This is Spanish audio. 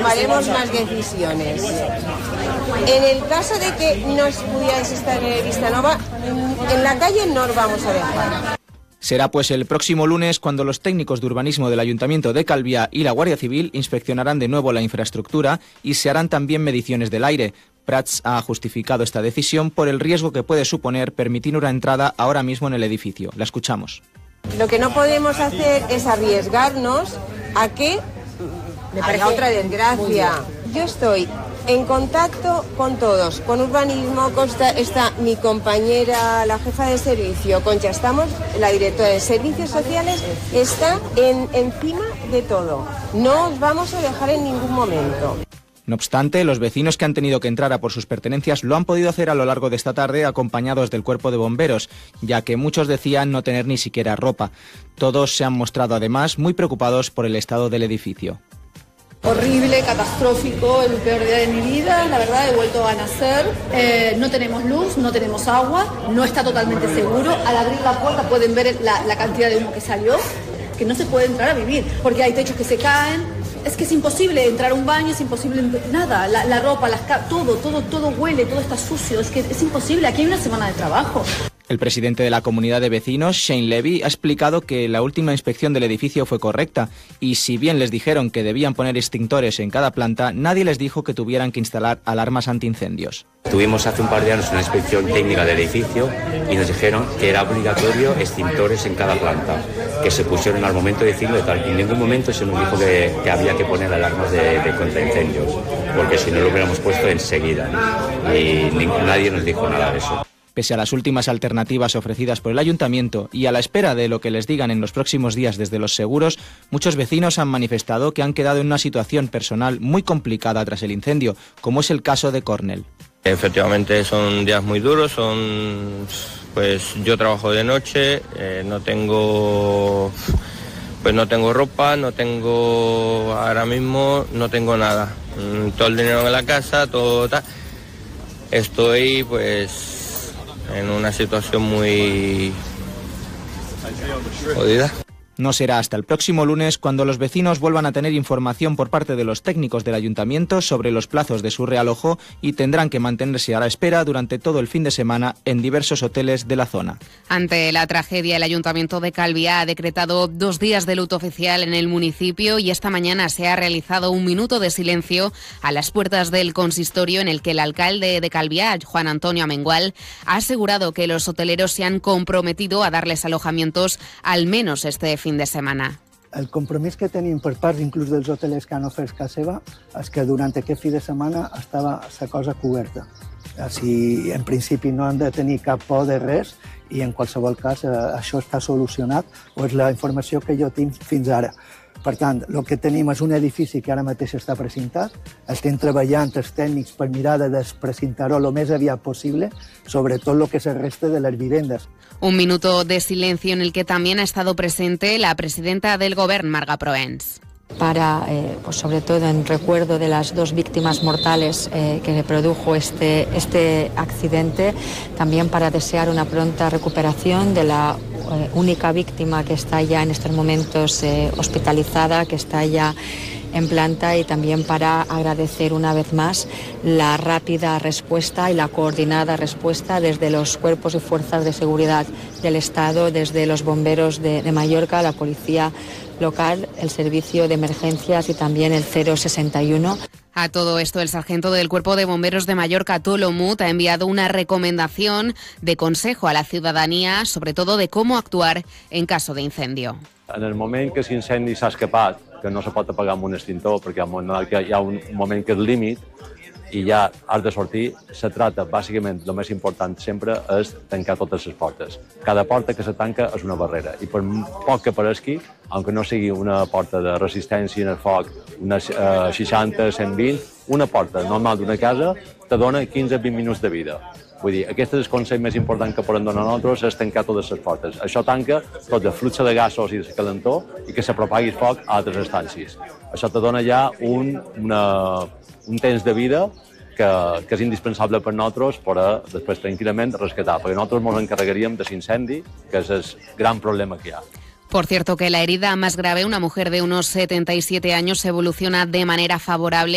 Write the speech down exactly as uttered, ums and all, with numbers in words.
tomaremos más decisiones. En el caso de que no pudierais estar en Vistanova, en la calle no os vamos a dejar. Será pues el próximo lunes cuando los técnicos de urbanismo del Ayuntamiento de Calviá y la Guardia Civil inspeccionarán de nuevo la infraestructura y se harán también mediciones del aire. Prats ha justificado esta decisión por el riesgo que puede suponer permitir una entrada ahora mismo en el edificio. La escuchamos. Lo que no podemos hacer es arriesgarnos a que haya otra desgracia. Yo estoy en contacto con todos, con urbanismo, con esta, está mi compañera, la jefa de servicio, Concha, estamos, la directora de servicios sociales, está en, encima de todo. No os vamos a dejar en ningún momento. No obstante, los vecinos que han tenido que entrar a por sus pertenencias lo han podido hacer a lo largo de esta tarde acompañados del cuerpo de bomberos, ya que muchos decían no tener ni siquiera ropa. Todos se han mostrado además muy preocupados por el estado del edificio. Horrible, catastrófico, el peor día de mi vida, la verdad he vuelto a nacer, eh, no tenemos luz, no tenemos agua, no está totalmente seguro, al abrir la puerta pueden ver la, la cantidad de humo que salió, que no se puede entrar a vivir, porque hay techos que se caen, es que es imposible entrar a un baño, es imposible nada, la, la ropa, las todo, todo, todo huele, todo está sucio, es que es imposible, aquí hay una semana de trabajo. El presidente de la comunidad de vecinos, Shane Levy, ha explicado que la última inspección del edificio fue correcta y si bien les dijeron que debían poner extintores en cada planta, nadie les dijo que tuvieran que instalar alarmas antiincendios. Tuvimos hace un par de años una inspección técnica del edificio y nos dijeron que era obligatorio extintores en cada planta, que se pusieron al momento de decirlo, y en ningún momento se nos dijo que, que había que poner alarmas de, de contraincendios, porque si no lo hubiéramos puesto enseguida y ni, nadie nos dijo nada de eso. Pese a las últimas alternativas ofrecidas por el Ayuntamiento y a la espera de lo que les digan en los próximos días desde los seguros, muchos vecinos han manifestado que han quedado en una situación personal muy complicada tras el incendio, como es el caso de Cornel. Efectivamente son días muy duros, son, pues yo trabajo de noche, eh, no tengo, pues no tengo ropa, no tengo, ahora mismo no tengo nada, todo el dinero en la casa, todo tal. Estoy pues en una situación muy jodida. No será hasta el próximo lunes cuando los vecinos vuelvan a tener información por parte de los técnicos del Ayuntamiento sobre los plazos de su realojo y tendrán que mantenerse a la espera durante todo el fin de semana en diversos hoteles de la zona. Ante la tragedia, el Ayuntamiento de Calviá ha decretado dos días de luto oficial en el municipio y esta mañana se ha realizado un minuto de silencio a las puertas del consistorio en el que el alcalde de Calviá, Juan Antonio Amengual, ha asegurado que los hoteleros se han comprometido a darles alojamientos al menos este fin de setmana. El compromís que tenim per part inclús dels hotelers que han ofert casa seva és que durant aquest fi de setmana estava la cosa coberta. Si en principi no han de tenir cap por de res i en qualsevol cas eh, això està solucionat o és la informació que jo tinc fins ara. Per tant, el que tenim és un edifici que ara mateix està precintat, estem treballant els tècnics per mirar de desprecintar-ho el més aviat possible, sobretot el que se resta de les vivendes. Un minuto de silencio en el que también ha estado presente la presidenta del Govern, Marga Proens. Para, eh, pues sobre todo en recuerdo de las dos víctimas mortales eh, que produjo este, este accidente, también para desear una pronta recuperación de la eh, única víctima que está ya en estos momentos eh, hospitalizada, que está ya en planta, y también para agradecer una vez más la rápida respuesta y la coordinada respuesta desde los cuerpos y fuerzas de seguridad del Estado, desde los bomberos de, de Mallorca, la policía local, el servicio de emergencias y también el cero sesenta y uno. A todo esto, el sargento del Cuerpo de Bomberos de Mallorca, Tolo Mut, ha enviado una recomendación de consejo a la ciudadanía, sobre todo de cómo actuar en caso de incendio. En el moment que l'incendi s'ha escapat, que no se pot apagar amb un extintor perquè hi ha un moment que és límit i ja has de sortir, se trata, bàsicament, el més important sempre és tancar totes les portes. Cada porta que se tanca és una barrera i per poc que pareixi, aunque no sigui una porta de resistència en el foc, una uh, seixanta, cent vint, una porta normal d'una casa te dona quinze a vint minuts de vida. Vull dir, aquest és el consell més important que podem donar a nosaltres, és tancar totes les portes. Això tanca tot el flux de gasos i de calentor i que se propagui el foc a altres estàncies. Això te dona ja un, una, un temps de vida que, que és indispensable per nosaltres per a després tranquil·lament rescatar, perquè nosaltres ens encarregaríem de l'incendi, que és el gran problema que hi ha. Por cierto, que la herida más grave, una mujer de unos setenta y siete años, evoluciona de manera favorable.